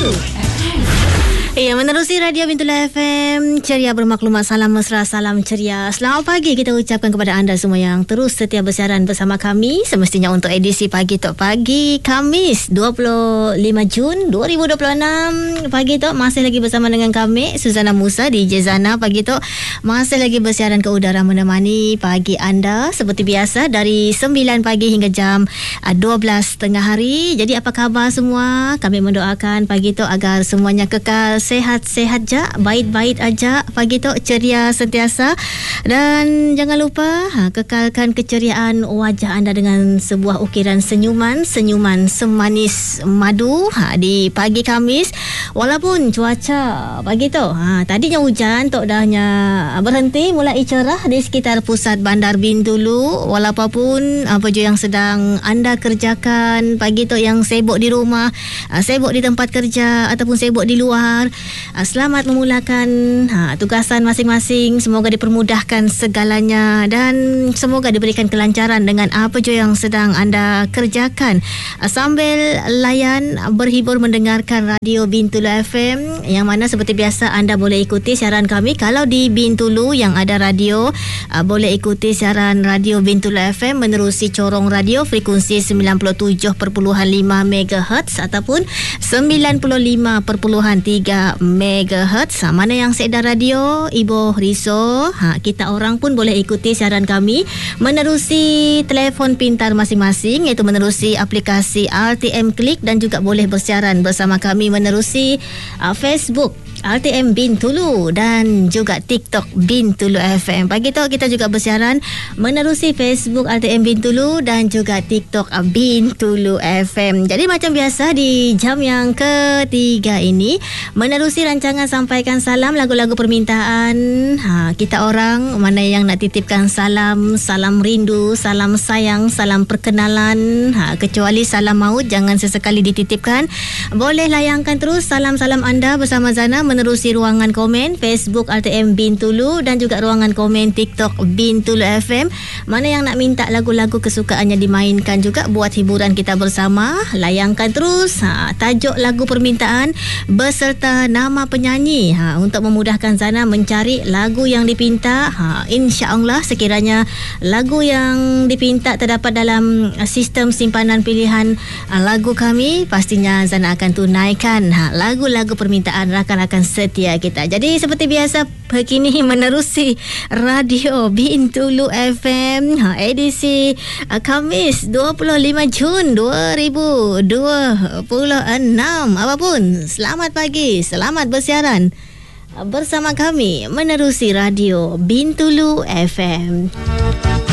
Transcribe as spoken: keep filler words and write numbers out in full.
Bintulu F M. Ya, menerusi Radio Bintulu F M, ceria bermaklumat, salam mesra, salam ceria. Selamat pagi kita ucapkan kepada anda semua yang terus setia bersiaran bersama kami, semestinya untuk edisi Pagi Tok Pagi Khamis dua puluh lima Jun dua ribu dua puluh enam. Pagi Tok masih lagi bersama dengan kami, Suzana Musa, D J Zana. Pagi Tok masih lagi bersiaran ke udara menemani pagi anda seperti biasa dari sembilan pagi hingga jam dua belas tengah hari. Jadi apa khabar semua? Kami mendoakan Pagi Tok agar semuanya kekal sehat-sehat je, baik-baik aja. Pagi Tok ceria sentiasa. Dan jangan lupa ha, kekalkan keceriaan wajah anda dengan sebuah ukiran senyuman, senyuman semanis madu ha, di pagi Khamis. Walaupun cuaca pagi Tok ha, tadinya hujan, Tok dahnya berhenti, mulai cerah di sekitar pusat Bandar Bintulu. Walaupun apa je yang sedang anda kerjakan pagi Tok, yang sibuk di rumah, sibuk di tempat kerja ataupun sibuk di luar, selamat memulakan ha, tugasan masing-masing. Semoga dipermudahkan segalanya dan semoga diberikan kelancaran dengan apa je yang sedang anda kerjakan. Sambil layan, berhibur mendengarkan Radio Bintulu F M, yang mana seperti biasa anda boleh ikuti siaran kami. Kalau di Bintulu yang ada radio, boleh ikuti siaran Radio Bintulu F M menerusi corong radio frekuensi sembilan puluh tujuh perpuluhan lima megahertz ataupun sembilan puluh lima perpuluhan tiga megahertz. Mana yang sedar radio Ibu Riso, ha, kita orang pun boleh ikuti siaran kami menerusi telefon pintar masing-masing, iaitu menerusi aplikasi R T M Klik, dan juga boleh bersiaran bersama kami menerusi uh, Facebook R T M Bintulu dan juga TikTok Bintulu F M. Pagi tu kita juga bersiaran menerusi Facebook R T M Bintulu dan juga TikTok Bintulu F M. Jadi macam biasa di jam yang ketiga ini, menerusi rancangan sampaikan salam lagu-lagu permintaan. Ha, kita orang mana yang nak titipkan salam, salam rindu, salam sayang, salam perkenalan, ha, kecuali salam maut jangan sesekali dititipkan. Boleh layangkan terus salam-salam anda bersama Zana menerusi ruangan komen Facebook R T M Bintulu dan juga ruangan komen TikTok Bintulu F M. Mana yang nak minta lagu-lagu kesukaannya dimainkan juga buat hiburan kita bersama, layangkan terus ha, tajuk lagu permintaan beserta nama penyanyi ha, untuk memudahkan Zana mencari lagu yang dipinta. Ha, InsyaAllah sekiranya lagu yang dipinta terdapat dalam sistem simpanan pilihan lagu kami, pastinya Zana akan tunaikan ha, lagu-lagu permintaan rakan-rakan setia kita. Jadi seperti biasa begini menerusi Radio Bintulu F M ha, edisi uh, Khamis dua puluh lima Jun dua ribu dua puluh enam. Apapun, selamat pagi, selamat bersiaran bersama kami menerusi Radio Bintulu F M.